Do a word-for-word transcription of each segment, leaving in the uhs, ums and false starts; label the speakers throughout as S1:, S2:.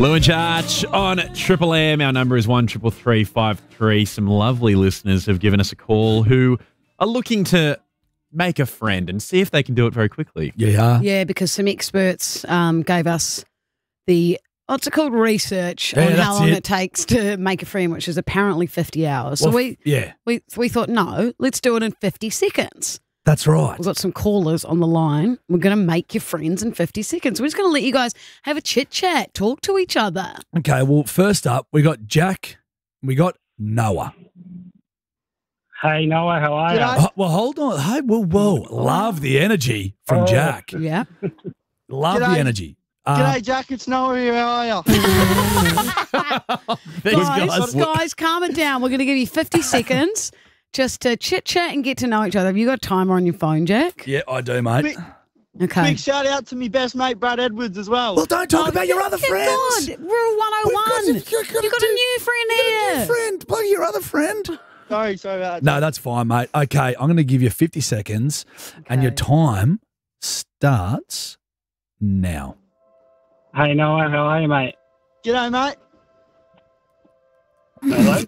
S1: Lou and Charge on Triple M. Our number is one triple three five three. Some lovely listeners have given us a call who are looking to make a friend and see if they can do it very quickly.
S2: Yeah.
S3: Yeah, because some experts um, gave us the, what's it called, research
S2: Yeah,
S3: on how
S2: that's
S3: long
S2: it.
S3: it. takes to make a friend, which is apparently fifty hours.
S2: Well,
S3: so we,
S2: yeah,
S3: we we thought, no, let's do it in fifty seconds.
S2: that's right.
S3: We've got some callers on the line. We're going to make your friends in fifty seconds. We're just going to let you guys have a chit-chat, talk to each other.
S2: Okay, well, first up, we got Jack, we got Noah.
S4: Hey, Noah, how are you?
S2: Oh, well, hold on. Hey, whoa, whoa. Love the energy from
S4: Oh.
S2: Jack.
S3: Yeah.
S2: Love
S5: G'day.
S2: the energy. Uh,
S5: G'day, Jack. It's Noah here. How are you?
S2: thanks,
S3: guys,
S2: guys.
S3: guys, calm it down. We're going to give you fifty seconds just to chit-chat and get to know each other. Have you got a timer on your phone, Jack?
S2: Yeah, I do, mate.
S5: Big,
S3: Okay.
S5: big shout out to me best mate, Brad Edwards, as well.
S2: Well, don't talk about your other
S3: Good
S2: friends.
S3: God, Rule one oh one.
S2: We've
S3: You've
S2: got- you've
S3: got,
S2: got to
S3: a
S2: do-
S3: new friend
S2: You got a
S3: here.
S2: new friend. Bloody your other friend.
S5: Sorry, sorry about that.
S2: No, that's fine, mate. Okay, I'm going to give you fifty seconds, and your
S3: Okay.
S2: time starts now.
S4: Hey, Noah, how are you, mate?
S5: G'day, mate.
S4: Hello?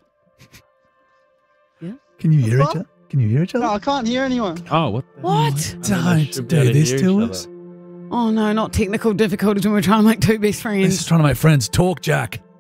S2: Can you hear
S5: What?
S2: each other? Can you hear each other?
S5: No, I can't hear anyone.
S1: Oh, what? the-
S3: What?
S2: Don't
S1: should be able
S2: do
S1: to
S2: this
S1: hear
S2: to
S1: each
S2: us.
S1: other.
S3: Oh, no, not technical difficulties when we're trying to make two best
S2: This
S3: friends.
S2: is trying to make friends. Talk, Jack.